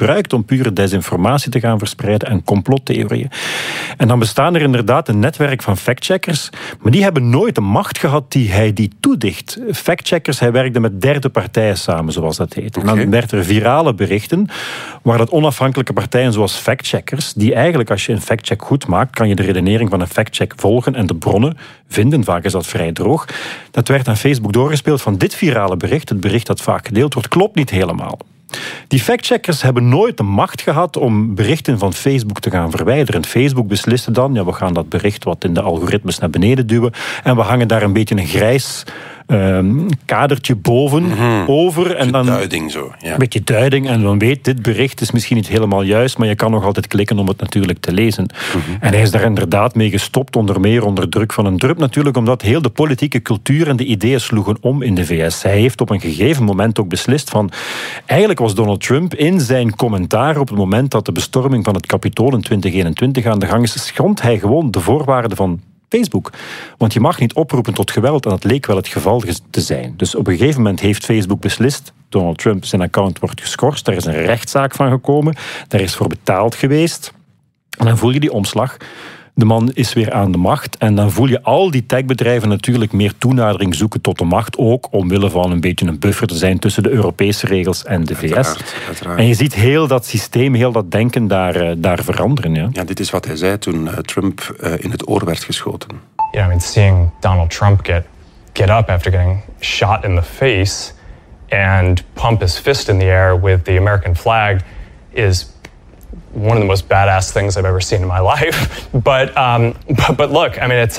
gebruikt om pure desinformatie te gaan verspreiden en complottheorieën. En dan bestaan er inderdaad een netwerk van factcheckers, maar die hebben nooit de macht gehad die hij die toedicht. Factcheckers, hij werkte met derde partijen samen, zoals dat heet. En dan werd er virale berichten waar dat onafhankelijke partijen zoals factcheckers, die eigenlijk, als je een factcheck goed maakt, kan je de redenering van een factcheck volgen en de bronnen vinden. Vaak is dat vrij droog. Dat werd aan Facebook doorgespeeld van dit virale bericht, het bericht dat vaak gedeeld wordt, klopt niet helemaal. Die factcheckers hebben nooit de macht gehad om berichten van Facebook te gaan verwijderen. Facebook besliste dan, we gaan dat bericht wat in de algoritmes naar beneden duwen en we hangen daar een beetje een grijs kadertje boven over. En dan duiding zo. Ja. Een beetje duiding en dan weet, dit bericht is misschien niet helemaal juist, maar je kan nog altijd klikken om het natuurlijk te lezen. En hij is daar inderdaad mee gestopt, onder meer onder druk van een Trump natuurlijk, omdat heel de politieke cultuur en de ideeën sloegen om in de VS. Hij heeft op een gegeven moment ook beslist van, eigenlijk was Donald Trump in zijn commentaar op het moment dat de bestorming van het Capitool in 2021 aan de gang is, schond hij gewoon de voorwaarden van Facebook. Want je mag niet oproepen tot geweld en dat leek wel het geval te zijn. Dus op een gegeven moment heeft Facebook beslist, Donald Trump zijn account wordt geschorst, daar is een rechtszaak van gekomen, daar is voor betaald geweest. En dan voel je die omslag. De man is weer aan de macht en dan voel je al die techbedrijven natuurlijk meer toenadering zoeken tot de macht, ook omwille van een beetje een buffer te zijn tussen de Europese regels en de VS. Uiteraard. En je ziet heel dat systeem, heel dat denken daar veranderen. Ja, dit is wat hij zei toen Trump in het oor werd geschoten. Yeah, I mean, seeing Donald Trump get up after getting shot in the face and pump his fist in the air with the American flag is one of the most badass things I've ever seen in my life. But look, I mean, it's,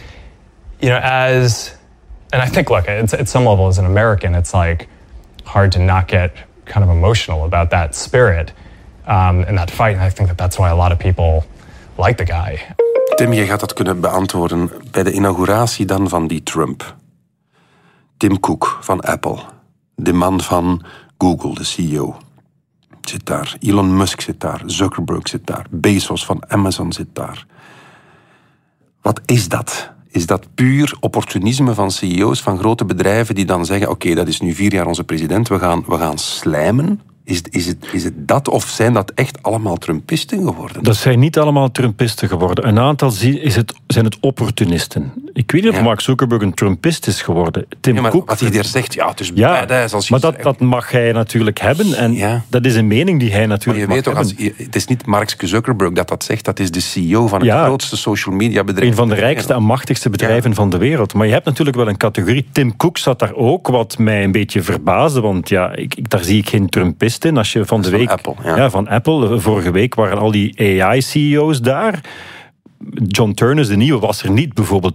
and I think, look, it's, at some level as an American, it's like hard to not get kind of emotional about that spirit and that fight. And I think that's why a lot of people like the guy. Tim, je gaat dat kunnen beantwoorden bij de inauguratie dan van die Trump. Tim Cook van Apple, de man van Google, de CEO, zit daar. Elon Musk zit daar. Zuckerberg zit daar. Bezos van Amazon zit daar. Wat is dat? Is dat puur opportunisme van CEO's van grote bedrijven die dan zeggen, oké, dat is nu 4 jaar onze president, we gaan slijmen? Is het dat of zijn dat echt allemaal Trumpisten geworden? Dat zijn niet allemaal Trumpisten geworden. Een aantal zijn het opportunisten. Ik weet niet of Mark Zuckerberg een Trumpist is geworden. Tim Cook, wat hij daar zegt, het is badass. Als je maar dat mag hij natuurlijk hebben. En dat is een mening die hij natuurlijk maar je weet mag toch, hebben. Het is niet Mark Zuckerberg dat zegt. Dat is de CEO van het grootste social media bedrijf. Een van de rijkste en machtigste bedrijven van de wereld. Maar je hebt natuurlijk wel een categorie. Tim Cook zat daar ook, wat mij een beetje verbaasde. Want daar zie ik geen Trumpist in. Als je van de week... Van Apple. Vorige week waren al die AI-CEO's daar. John Turnus, de nieuwe, was er niet bijvoorbeeld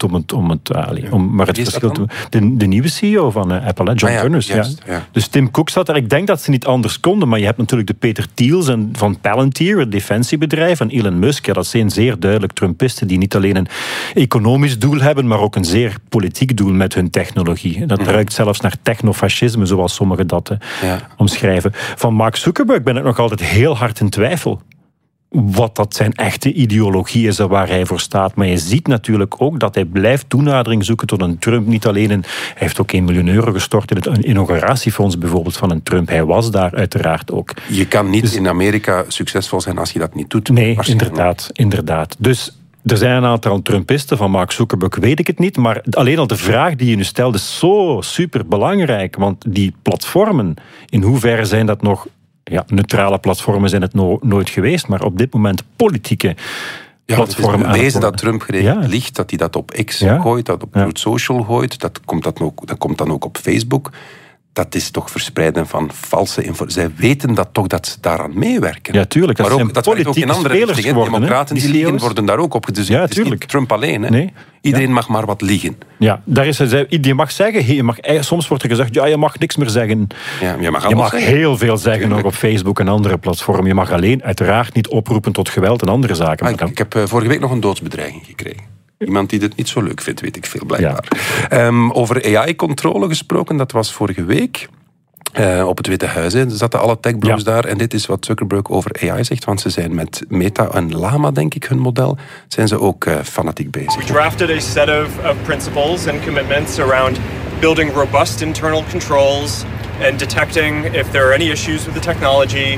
maar het verschil te... De nieuwe CEO van Apple, John Turnus. Juist. Dus Tim Cook zat daar. Ik denk dat ze niet anders konden, maar je hebt natuurlijk de Peter Thiels van Palantir, het defensiebedrijf, en Elon Musk. Ja, dat zijn zeer duidelijk Trumpisten die niet alleen een economisch doel hebben, maar ook een zeer politiek doel met hun technologie. Dat ruikt zelfs naar technofascisme, zoals sommigen dat omschrijven. Van Mark Zuckerberg ben ik nog altijd heel hard in twijfel wat dat zijn echte ideologie is en waar hij voor staat. Maar je ziet natuurlijk ook dat hij blijft toenadering zoeken tot een Trump. Niet alleen hij heeft ook €1 miljoen gestort in het inauguratiefonds bijvoorbeeld van een Trump. Hij was daar uiteraard ook. Je kan niet in Amerika succesvol zijn als je dat niet doet. Nee, inderdaad. Dus er zijn een aantal Trumpisten, van Mark Zuckerberg weet ik het niet, maar alleen al de vraag die je nu stelt is zo superbelangrijk, want die platformen, in hoeverre zijn dat nog... neutrale platformen zijn het nooit geweest, maar op dit moment politieke platformen. Het is bewezen dat Trump geregeld ligt, dat hij dat op X gooit, dat op Truth Social gooit, dat komt dan ook op Facebook. Dat is toch verspreiden van valse informatie. Zij weten dat toch, dat ze daaraan meewerken. Ja, tuurlijk. Maar ook, dat werkt ook in andere richtingen. Democraten die liegen worden daar ook op. Dus het is niet Trump alleen. Hè? Nee. Iedereen mag maar wat liegen. Ja, je mag zeggen, soms wordt er gezegd, je mag niks meer zeggen. Ja, je mag heel veel zeggen ook op Facebook en andere platformen. Je mag alleen uiteraard niet oproepen tot geweld en andere zaken. Ik heb vorige week nog een doodsbedreiging gekregen. Iemand die dit niet zo leuk vindt, weet ik veel, blijkbaar. Over AI-controle gesproken, dat was vorige week. Op het Witte Huis zaten alle techbros daar. En dit is wat Zuckerberg over AI zegt. Want ze zijn met Meta en Llama, denk ik, hun model, zijn ze ook fanatiek bezig. We drafted a set of principles and commitments around building robust internal controls and detecting if there are any issues with the technology,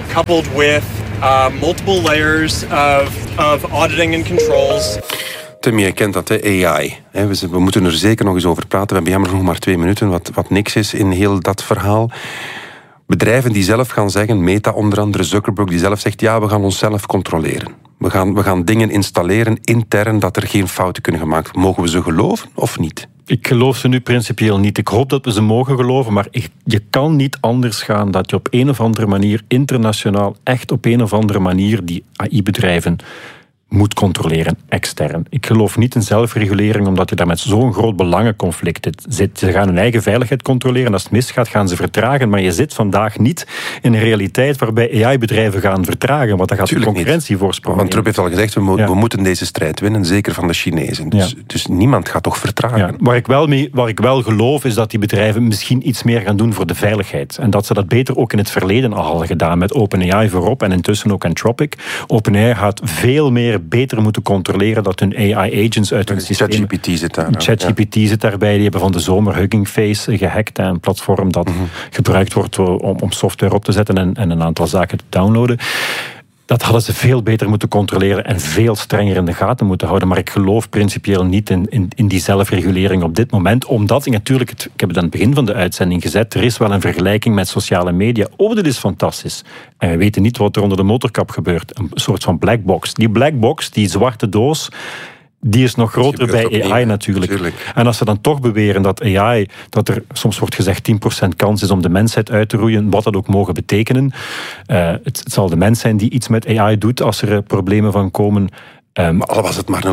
coupled with multiple layers of auditing and controls. Tim, jij kent dat, hè? AI. We moeten er zeker nog eens over praten. We hebben jammer nog maar 2 minuten, wat niks is in heel dat verhaal. Bedrijven die zelf gaan zeggen, Meta onder andere, Zuckerberg, die zelf zegt, ja, we gaan onszelf controleren. We gaan dingen installeren intern dat er geen fouten kunnen gemaakt worden. Mogen we ze geloven of niet? Ik geloof ze nu principieel niet. Ik hoop dat we ze mogen geloven, maar je kan niet anders gaan dat je op een of andere manier internationaal, echt op een of andere manier die AI-bedrijven moet controleren, extern. Ik geloof niet in zelfregulering, omdat je daar met zo'n groot belangenconflict zit. Ze gaan hun eigen veiligheid controleren. Als het misgaat, gaan ze vertragen. Maar je zit vandaag niet in een realiteit waarbij AI-bedrijven gaan vertragen. Want dat gaat de concurrentie voorsprongen. Want Trump heeft al gezegd, we moeten deze strijd winnen, zeker van de Chinezen. Dus niemand gaat toch vertragen. Ja, waar ik wel geloof, is dat die bedrijven misschien iets meer gaan doen voor de veiligheid. En dat ze dat beter ook in het verleden al hadden gedaan, met OpenAI voorop en intussen ook Anthropic. OpenAI gaat veel meer beter moeten controleren dat hun AI-agents uit hun systeem... ChatGPT zit daar. ChatGPT zit daarbij. Die hebben van de zomer Hugging Face gehackt. Een platform dat gebruikt wordt om software op te zetten en een aantal zaken te downloaden. Dat hadden ze veel beter moeten controleren en veel strenger in de gaten moeten houden. Maar ik geloof principieel niet in die zelfregulering op dit moment. Omdat natuurlijk, ik heb het aan het begin van de uitzending gezet, er is wel een vergelijking met sociale media. Oh, dit is fantastisch. En we weten niet wat er onder de motorkap gebeurt. Een soort van black box. Die black box, die zwarte doos, die is nog groter bij AI natuurlijk. En als ze dan toch beweren dat AI, dat er soms wordt gezegd 10% kans is om de mensheid uit te roeien, wat dat ook mogen betekenen. Het zal de mens zijn die iets met AI doet als er problemen van komen. Maar al was het maar 0,1%.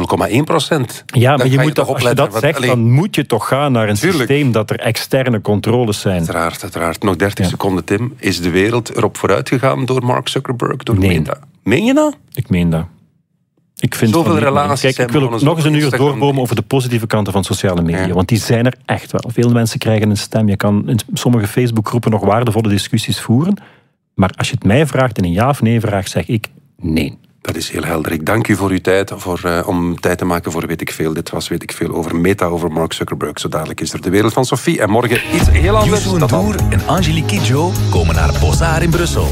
Ja, maar als je dat zegt, dan moet je toch gaan naar een systeem dat er externe controles zijn. Uiteraard. Nog 30 seconden, Tim. Is de wereld erop vooruit gegaan door Mark Zuckerberg, door Meta? Meen je dat? Ik meen dat. Ik vind zoveel relaties. Kijk, ik wil ook nog eens een uur doorbomen over de positieve kanten van sociale media. Ja. Want die zijn er echt wel. Veel mensen krijgen een stem. Je kan in sommige Facebookgroepen nog waardevolle discussies voeren. Maar als je het mij vraagt in een ja of nee vraag, zeg ik nee. Dat is heel helder. Ik dank u voor uw tijd, om tijd te maken voor Weet ik Veel. Dit was Weet ik Veel over Meta, over Mark Zuckerberg. Zo dadelijk is er de wereld van Sophie. En morgen iets heel anders. Youssou N'Dour en Angelique Kidjo komen naar Bozar in Brussel.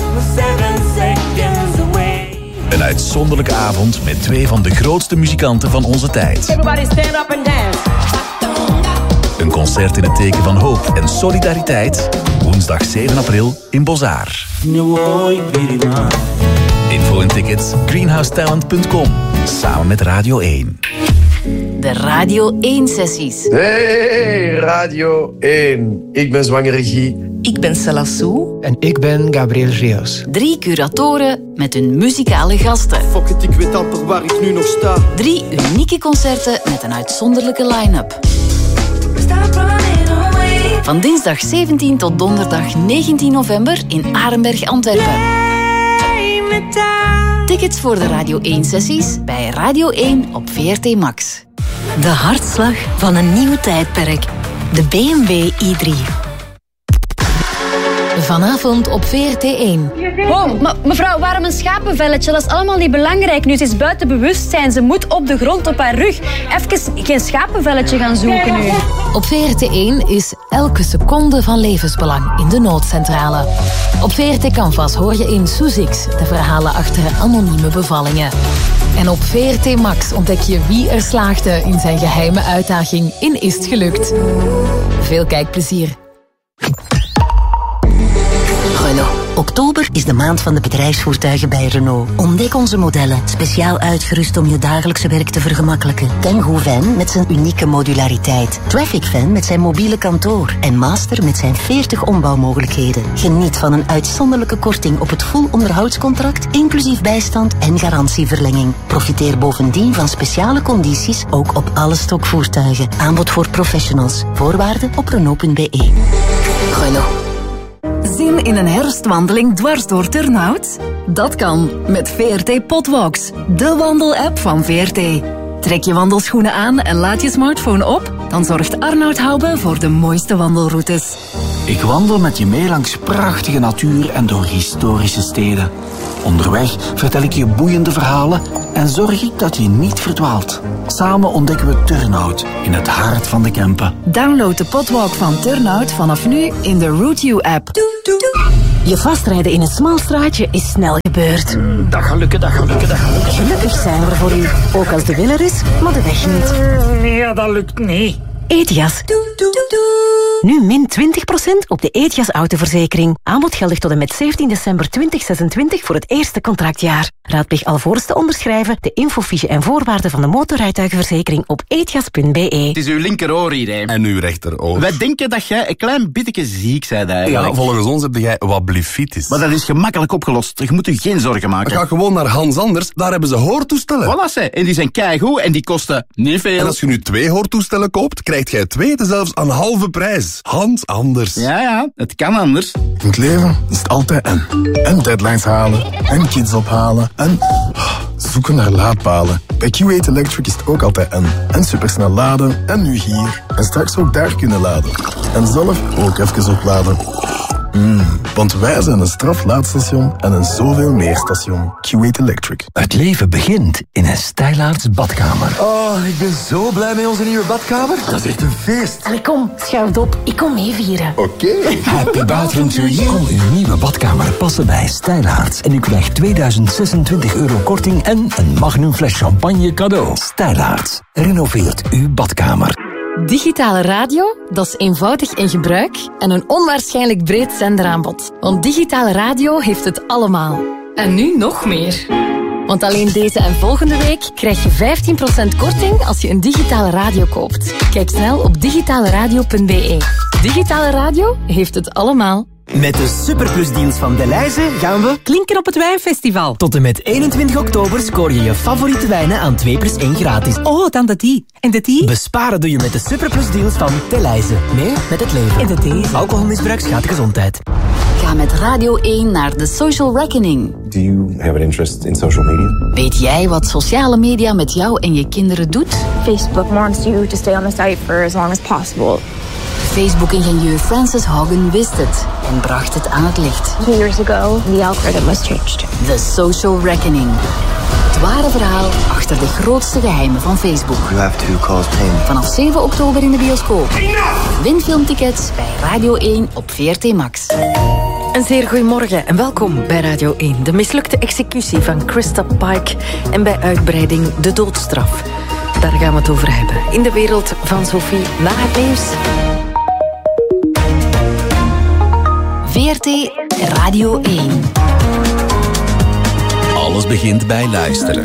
Een uitzonderlijke avond met 2 van de grootste muzikanten van onze tijd. Everybody stand up and dance. Een concert in het teken van hoop en solidariteit. Woensdag 7 april in Bozar. Info en tickets greenhousetalent.com. Samen met Radio 1. De Radio 1-sessies. Hey, Radio 1. Ik ben zwangere Guy. Ik ben Salassou. En ik ben Gabriel Rios. 3 curatoren met hun muzikale gasten. Fuck it, ik weet amper waar ik nu nog sta. 3 unieke concerten met een uitzonderlijke line-up. Van dinsdag 17 tot donderdag 19 november in Arenberg, Antwerpen. Tickets voor de Radio 1-sessies bij Radio 1 op VRT Max. De hartslag van een nieuw tijdperk. De BMW i3. Vanavond op VRT1. Wow, maar mevrouw, waarom een schapenvelletje? Dat is allemaal niet belangrijk nu. Ze is buiten bewustzijn. Ze moet op de grond op haar rug. Even geen schapenvelletje gaan zoeken nu. Op VRT1 is elke seconde van levensbelang in de noodcentrale. Op VRT Canvas hoor je in Soezix de verhalen achter anonieme bevallingen. En op VRT Max ontdek je wie er slaagde in zijn geheime uitdaging in Is het gelukt. Veel kijkplezier. Renault. Oktober is de maand van de bedrijfsvoertuigen bij Renault. Ontdek onze modellen, speciaal uitgerust om je dagelijkse werk te vergemakkelijken. Kangoo Van met zijn unieke modulariteit. Traffic Van met zijn mobiele kantoor. En Master met zijn 40 ombouwmogelijkheden. Geniet van een uitzonderlijke korting op het full onderhoudscontract, inclusief bijstand en garantieverlenging. Profiteer bovendien van speciale condities, ook op alle stokvoertuigen. Aanbod voor professionals. Voorwaarden op Renault.be. Renault. Zin in een herfstwandeling dwars door Turnhout? Dat kan met VRT Potwalks, de wandelapp van VRT. Trek je wandelschoenen aan en laat je smartphone op, dan zorgt Arnoud Hoube voor de mooiste wandelroutes. Ik wandel met je mee langs prachtige natuur en door historische steden. Onderweg vertel ik je boeiende verhalen en zorg ik dat je niet verdwaalt. Samen ontdekken we Turnhout in het hart van de Kempen. Download de Potwalk van Turnhout vanaf nu in de Route You app. Je vastrijden in een smal straatje is snel gebeurd. Dat gaat lukken. Gelukkig zijn we er voor u. Ook als de wil er is, maar de weg niet. Nee, dat lukt niet. Ethias. Nu min 20% op de Ethias autoverzekering. Aanbod geldig tot en met 17 december 2026 voor het eerste contractjaar. Raadpleeg alvorens te onderschrijven de infofiche en voorwaarden van de motorrijtuigenverzekering op ethias.be. Het is uw linkeroor hier, hè. En uw rechteroor. Wij denken dat jij een klein beetje ziek bent eigenlijk. Ja, volgens ons heb jij wat blefitis. Maar dat is gemakkelijk opgelost. Je moet je geen zorgen maken. Ga gewoon naar Hans Anders, daar hebben ze hoortoestellen. Voilà, ze. En die zijn keigoed en die kosten niet veel. En als je nu 2 hoortoestellen koopt, krijg jij 2 zelfs aan halve prijs. Hans Anders. Ja, het kan anders. In het leven is het altijd en deadlines halen, en kids ophalen, en zoeken naar laadpalen. Bij Q8 Electric is het ook altijd en supersnel laden, en nu hier. En straks ook daar kunnen laden. En zelf ook even opladen. Want wij zijn een straflaadstation en een zoveel meer station. Q8 Electric. Het leven begint in een Stijlaarts badkamer. Oh, ik ben zo blij met onze nieuwe badkamer. Dat is echt een feest. Allee, kom, schuif op. Ik kom mee vieren. Oké. Happy bathroom to you. Kom uw nieuwe badkamer passen bij Stijlaarts. En u krijgt €2026 korting en een magnum fles champagne cadeau. Stijlaarts. Renoveert uw badkamer. Digitale radio, dat is eenvoudig in gebruik en een onwaarschijnlijk breed zenderaanbod. Want digitale radio heeft het allemaal. En nu nog meer. Want alleen deze en volgende week krijg je 15% korting als je een digitale radio koopt. Kijk snel op digitaleradio.be. Digitale radio heeft het allemaal. Met de Superplus-deals van Delhaize gaan we klinken op het Wijnfestival. Tot en met 21 oktober scoor je je favoriete wijnen aan 2+1 gratis. Oh, dan de die. En de die? Besparen doe je met de Superplus-deals van Delhaize. Meer met het leven. En de deze. Alcoholmisbruik schaadt gezondheid. Ga met Radio 1 naar de Social Reckoning. Do you have an interest in social media? Weet jij wat sociale media met jou en je kinderen doet? Facebook wants you to stay on the site for as long as possible. Facebook-ingenieur Frances Haugen wist het en bracht het aan het licht. 2 years ago, the algorithm was changed. The Social Reckoning. Het ware verhaal achter de grootste geheimen van Facebook. You have to cause pain. Vanaf 7 oktober in de bioscoop. Win filmtickets bij Radio 1 op VRT Max. Een zeer goeiemorgen en welkom bij Radio 1. De mislukte executie van Christa Pike en bij uitbreiding de doodstraf. Daar gaan we het over hebben. In de wereld van Sophie na het nieuws. VRT Radio 1. Alles begint bij luisteren.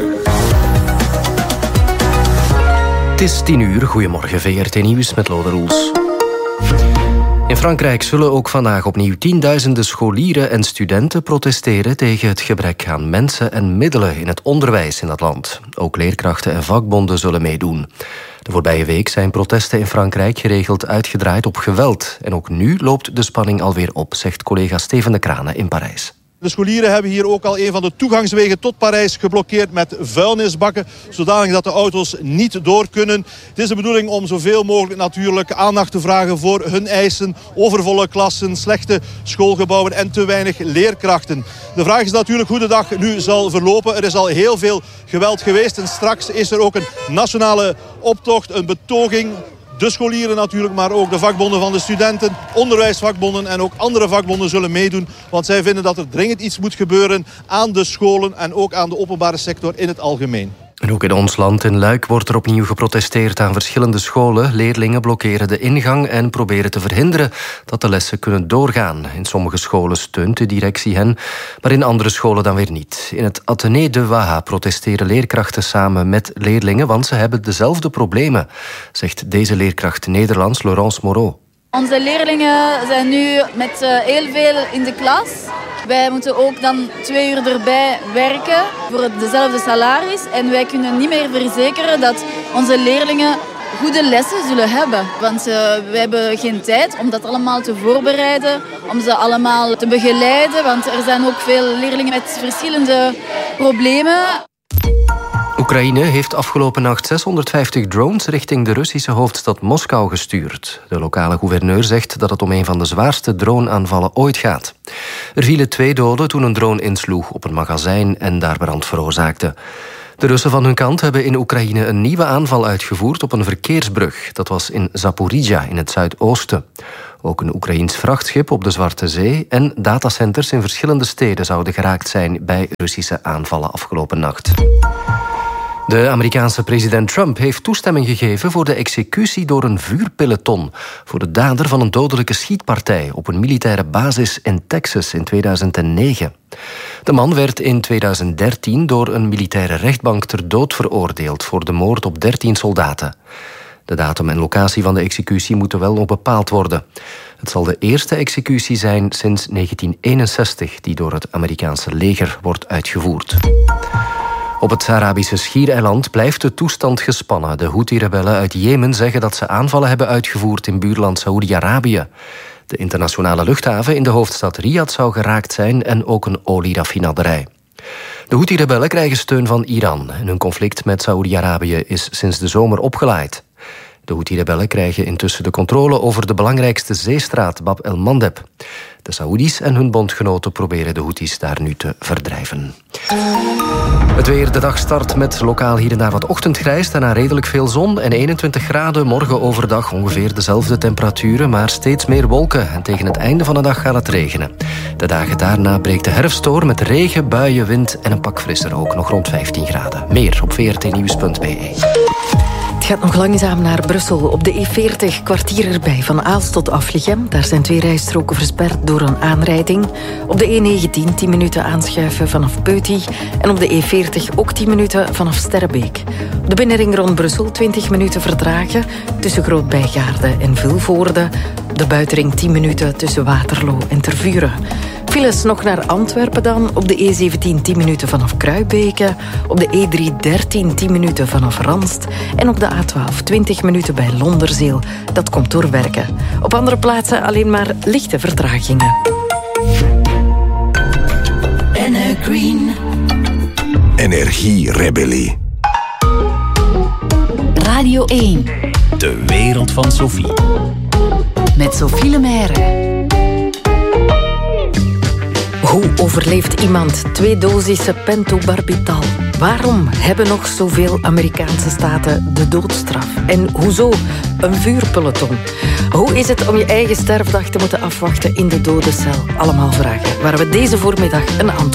Het is 10:00. Goedemorgen, VRT Nieuws met Lode Roels. In Frankrijk zullen ook vandaag opnieuw tienduizenden scholieren en studenten protesteren tegen het gebrek aan mensen en middelen in het onderwijs in dat land. Ook leerkrachten en vakbonden zullen meedoen. De voorbije week zijn protesten in Frankrijk geregeld uitgedraaid op geweld. En ook nu loopt de spanning alweer op, zegt collega Steven de Kranen in Parijs. De scholieren hebben hier ook al een van de toegangswegen tot Parijs geblokkeerd met vuilnisbakken, zodanig dat de auto's niet door kunnen. Het is de bedoeling om zoveel mogelijk natuurlijk aandacht te vragen voor hun eisen, overvolle klassen, slechte schoolgebouwen en te weinig leerkrachten. De vraag is natuurlijk hoe de dag nu zal verlopen. Er is al heel veel geweld geweest en straks is er ook een nationale optocht, een betoging. De scholieren natuurlijk, maar ook de vakbonden van de studenten, onderwijsvakbonden en ook andere vakbonden zullen meedoen. Want zij vinden dat er dringend iets moet gebeuren aan de scholen en ook aan de openbare sector in het algemeen. En ook in ons land, in Luik, wordt er opnieuw geprotesteerd aan verschillende scholen. Leerlingen blokkeren de ingang en proberen te verhinderen dat de lessen kunnen doorgaan. In sommige scholen steunt de directie hen, maar in andere scholen dan weer niet. In het Athénée de Waha protesteren leerkrachten samen met leerlingen, want ze hebben dezelfde problemen, zegt deze leerkracht Nederlands, Laurence Moreau. Onze leerlingen zijn nu met heel veel in de klas. Wij moeten ook dan 2 uur erbij werken voor dezelfde salaris. En wij kunnen niet meer verzekeren dat onze leerlingen goede lessen zullen hebben. Want we hebben geen tijd om dat allemaal te voorbereiden, om ze allemaal te begeleiden. Want er zijn ook veel leerlingen met verschillende problemen. Ook Oekraïne heeft afgelopen nacht 650 drones richting de Russische hoofdstad Moskou gestuurd. De lokale gouverneur zegt dat het om een van de zwaarste droneaanvallen ooit gaat. Er vielen 2 doden toen een drone insloeg op een magazijn en daar brand veroorzaakte. De Russen van hun kant hebben in Oekraïne een nieuwe aanval uitgevoerd op een verkeersbrug. Dat was in Zaporizhia in het zuidoosten. Ook een Oekraïens vrachtschip op de Zwarte Zee en datacenters in verschillende steden zouden geraakt zijn bij Russische aanvallen afgelopen nacht. De Amerikaanse president Trump heeft toestemming gegeven voor de executie door een vuurpeloton voor de dader van een dodelijke schietpartij op een militaire basis in Texas in 2009. De man werd in 2013 door een militaire rechtbank ter dood veroordeeld voor de moord op 13 soldaten. De datum en locatie van de executie moeten wel nog bepaald worden. Het zal de eerste executie zijn sinds 1961 die door het Amerikaanse leger wordt uitgevoerd. Op het Arabische Schiereiland blijft de toestand gespannen. De Houthi-rebellen uit Jemen zeggen dat ze aanvallen hebben uitgevoerd in buurland Saoedi-Arabië. De internationale luchthaven in de hoofdstad Riyadh zou geraakt zijn en ook een olieraffinaderij. De Houthi-rebellen krijgen steun van Iran en hun conflict met Saoedi-Arabië is sinds de zomer opgeleid. De Houthi-rebellen krijgen intussen de controle over de belangrijkste zeestraat Bab el-Mandeb. De Saoedi's en hun bondgenoten proberen de Houthis daar nu te verdrijven. Het weer, de dag start met lokaal hier en daar wat ochtendgrijs, daarna redelijk veel zon en 21 graden. Morgen overdag ongeveer dezelfde temperaturen, maar steeds meer wolken. En tegen het einde van de dag gaat het regenen. De dagen daarna breekt de herfst door met regen, buien, wind en een pak frisser ook, nog rond 15 graden. Meer op vrtnieuws.be. Het gaat nog langzaam naar Brussel. Op de E40 kwartier erbij van Aalst tot Aflichem. Daar zijn 2 rijstroken versperd door een aanrijding. Op de E19 10 minuten aanschuiven vanaf Peuty. En op de E40 ook 10 minuten vanaf Sterrebeek. Op de binnenring rond Brussel 20 minuten verdragen tussen Groot-Bijgaarde en Vilvoorde. De buitenring 10 minuten tussen Waterloo en Tervuren. Files nog naar Antwerpen dan. Op de E17 10 minuten vanaf Kruibeke. Op de E3 13 10 minuten vanaf Ranst. En op de A12 20 minuten bij Londerzeel. Dat komt door werken. Op andere plaatsen alleen maar lichte vertragingen. Green. Energierebellie. Radio 1. De wereld van Sophie. Met Sophie Lemaire. Hoe overleeft iemand 2 dosissen pentobarbital? Waarom hebben nog zoveel Amerikaanse staten de doodstraf? En hoezo een vuurpeloton? Hoe is het om je eigen sterfdag te moeten afwachten in de dodencel? Allemaal vragen waar we deze voormiddag een antwoord